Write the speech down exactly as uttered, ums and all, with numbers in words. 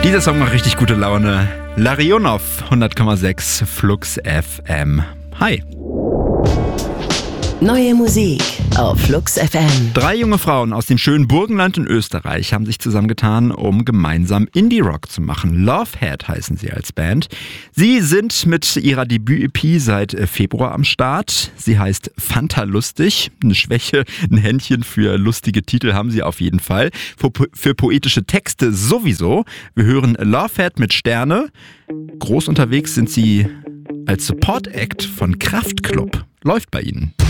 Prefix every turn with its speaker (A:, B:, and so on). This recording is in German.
A: Dieser Song macht richtig gute Laune. Larionov, hundert Komma sechs, Flux F M. Hi.
B: Neue Musik auf Flux F M.
A: Drei junge Frauen aus dem schönen Burgenland in Österreich haben sich zusammengetan, um gemeinsam Indie-Rock zu machen. Lovehead heißen sie als Band. Sie sind mit ihrer Debüt-E P seit Februar am Start. Sie heißt Fantalustig. Eine Schwäche, ein Händchen für lustige Titel haben sie auf jeden Fall. Für, für poetische Texte sowieso. Wir hören Lovehead mit Sterne. Groß unterwegs sind sie als Support-Act von Kraftklub. Läuft bei ihnen.